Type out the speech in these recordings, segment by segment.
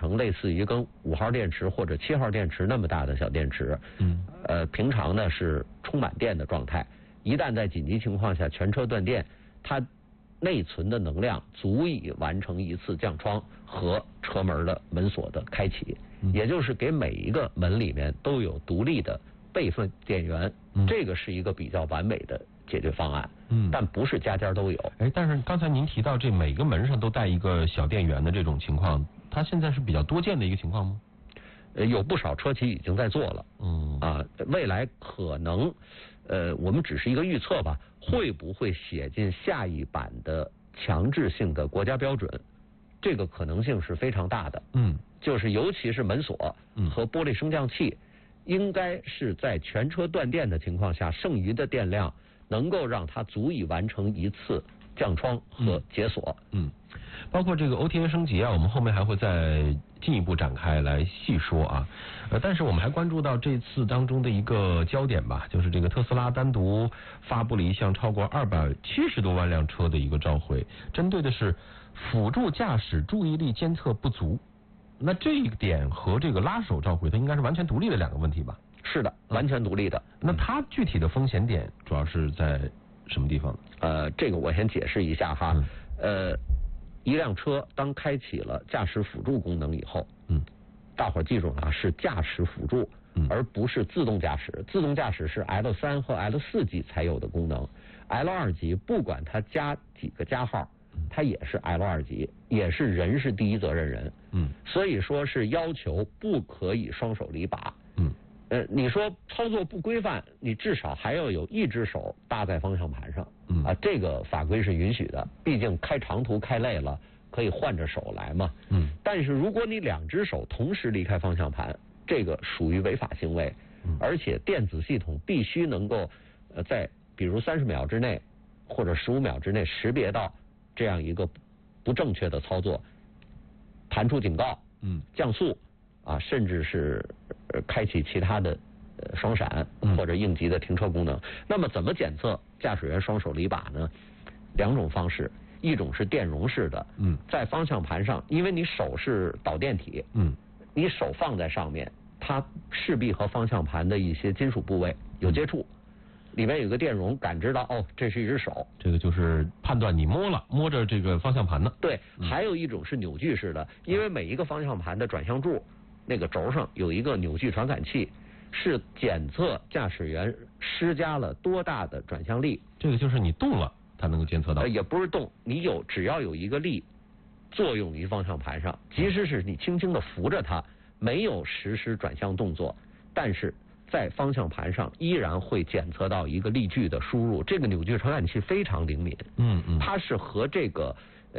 成类似于跟5号电池或者7号电池那么大的小电池。平常呢是充满电的状态，一旦在紧急情况下全车断电，它内存的能量足以完成一次降窗和车门的门锁的开启，也就是给每一个门里面都有独立的备份电源，这个是一个比较完美的解决方案。但不是家家都有。 但是刚才您提到这每个门上都带一个小电源的这种情况，它现在是比较多见的一个情况吗？ 有不少车企已经在做了。未来可能我们只是一个预测吧，会不会写进下一版的强制性的国家标准？这个可能性是非常大的。就是尤其是门锁和玻璃升降器，应该是在全车断电的情况下，剩余的电量能够让它足以完成一次降窗和解锁。 包括这个 OTA 升级啊，我们后面还会再进一步展开来细说啊。但是我们还关注到这次当中的一个焦点吧，就是这个特斯拉单独发布了一项超过270多万辆车的一个召回，针对的是辅助驾驶注意力监测不足。那这一点和这个拉手召回，它应该是完全独立的两个问题吧？ 是的，完全独立的。 那它具体的风险点主要是在什么地方？ 这个我先解释一下哈。一辆车当开启了驾驶辅助功能以后，大伙儿记住啊，是驾驶辅助，而不是自动驾驶。自动驾驶是 L3 和 L4 级才有的功能， L2 级不管它加几个加号，它也是 L2 级，也是人是第一责任人。所以说是要求不可以双手离把。你说操作不规范，你至少还要有一只手搭在方向盘上。这个法规是允许的，毕竟开长途开累了，可以换着手来嘛。但是如果你2只手同时离开方向盘，这个属于违法行为。而且电子系统必须能够在比如30秒之内或者15秒之内识别到这样一个不正确的操作，弹出警告，降速甚至是开启其他的双闪或者应急的停车功能。那么怎么检测驾驶员双手离把呢？2种方式，一种是电容式的，在方向盘上，因为你手是导电体，你手放在上面，它势必和方向盘的一些金属部位有接触，里面有个电容感知到这是一只手， 这个就是判断你摸着这个方向盘呢。 对，还有一种是扭矩式的，因为每一个方向盘的转向柱那个轴上有一个扭矩传感器，是检测驾驶员施加了多大的转向力。 这个就是你动了，它能够监测到。 也不是动，你只要有一个力作用于方向盘上，即使是你轻轻的扶着它，没有实施转向动作，但是在方向盘上依然会检测到一个力矩的输入。这个扭矩传感器非常灵敏，它是和这个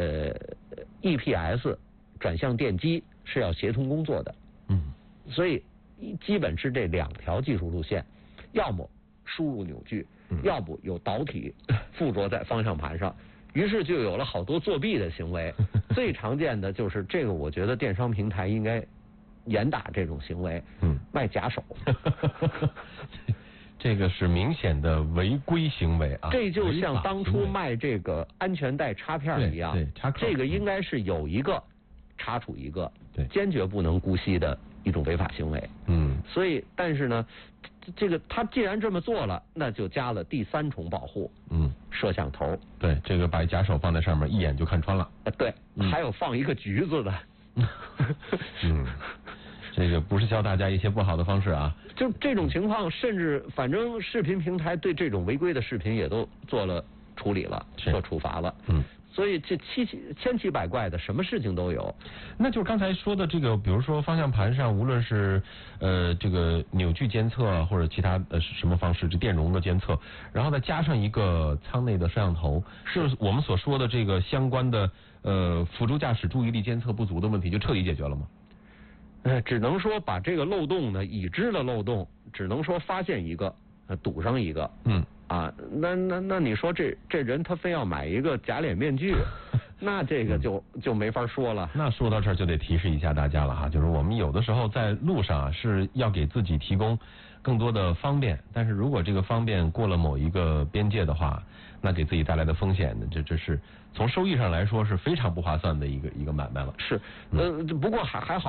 EPS 转向电机是要协同工作的。所以基本是这2条技术路线，要么输入扭矩，要不有导体附着在方向盘上，于是就有了好多作弊的行为。最常见的就是这个，我觉得电商平台应该严打这种行为。卖假手。 这个是明显的违规行为啊！ 这就像当初卖这个安全带插片一样，这个应该是有一个查处一个，坚决不能姑息的一种违法行为。所以但是呢，这个他既然这么做了，那就加了第3重保护。摄像头。对， 这个把假手放在上面，一眼就看穿了。 对，还有放一个橘子的。 这个不是教大家一些不好的方式啊。 就这种情况，甚至反正视频平台对这种违规的视频也都做了处理了，做处罚了。所以这千奇百怪的，什么事情都有。 那就是刚才说的这个，比如说方向盘上，无论是这个扭矩监测或者其他什么方式，这电容的监测，然后再加上一个舱内的摄像头，是我们所说的这个相关的辅助驾驶注意力监测不足的问题就彻底解决了吗？ 只能说把这个漏洞呢，已知的漏洞，只能说发现一个，堵上一个。那你说这人他非要买一个假脸面具，那这个就没法说了。 那说到这儿就得提示一下大家了哈，就是我们有的时候在路上是要给自己提供更多的方便，但是如果这个方便过了某一个边界的话，那给自己带来的风险，这是从收益上来说是非常不划算的一个买卖了。 是，不过还好。